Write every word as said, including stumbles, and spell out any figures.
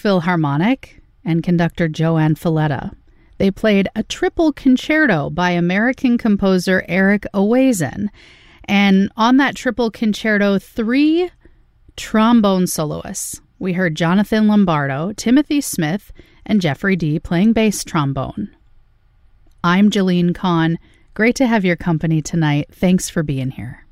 Philharmonic and conductor Joanne Falletta. They played a triple concerto by American composer Eric Owazen. And on that triple concerto, three trombone soloists. We heard Jonathan Lombardo, Timothy Smith, and Jeffrey Dee playing bass trombone. I'm Jolene Kahn. Great to have your company tonight. Thanks for being here.